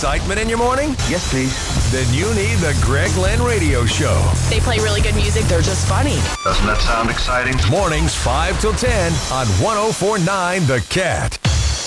excitement in your morning? Yes, please. Then you need the Greg Glenn Radio Show. They play really good music. They're just funny. Doesn't that sound exciting? Mornings 5 till 10 on 104.9 The Cat.